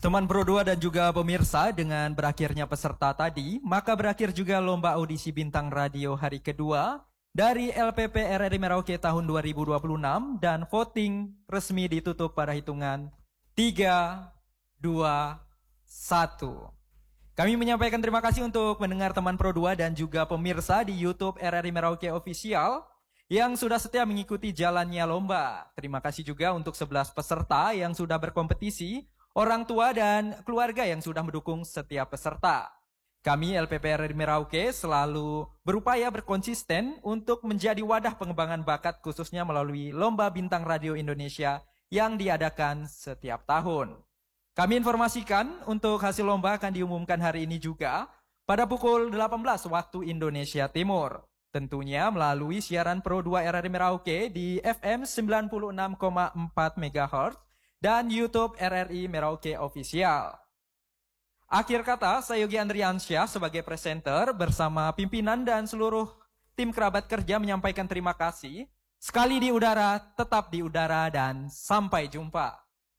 Teman Pro 2 dan juga pemirsa, dengan berakhirnya peserta tadi, maka berakhir juga lomba audisi bintang radio hari kedua dari LPP RRI Merauke tahun 2026 dan voting resmi ditutup pada hitungan 3, 2, 1. Kami menyampaikan terima kasih untuk mendengar teman Pro 2 dan juga pemirsa di YouTube RRI Merauke Official yang sudah setia mengikuti jalannya lomba. Terima kasih juga untuk 11 peserta yang sudah berkompetisi, orang tua dan keluarga yang sudah mendukung setiap peserta. Kami LPP RRI Merauke selalu berupaya berkonsisten untuk menjadi wadah pengembangan bakat khususnya melalui Lomba Bintang Radio Indonesia yang diadakan setiap tahun. Kami informasikan untuk hasil lomba akan diumumkan hari ini juga pada pukul 18 waktu Indonesia Timur. Tentunya melalui siaran Pro 2 RRI Merauke di FM 96,4 MHz dan YouTube RRI Merauke Official. Akhir kata, saya Yogi Andriansyah sebagai presenter bersama pimpinan dan seluruh tim kerabat kerja menyampaikan terima kasih. Sekali di udara, tetap di udara, dan sampai jumpa.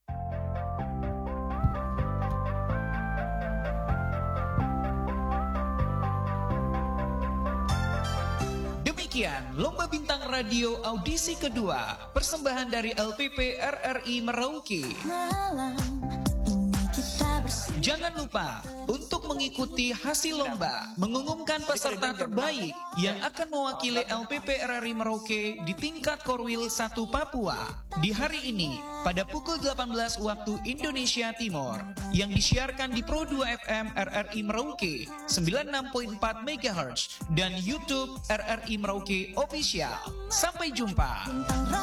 Demikian Lomba Bintang Radio audisi kedua, persembahan dari LPP RRI Merauke. Jangan lupa untuk mengikuti hasil lomba, mengumumkan peserta terbaik yang akan mewakili LPP RRI Merauke di tingkat Korwil 1 Papua di hari ini pada pukul 18 waktu Indonesia Timur yang disiarkan di Pro 2 FM RRI Merauke 96.4 MHz dan YouTube RRI Merauke Official. Sampai jumpa.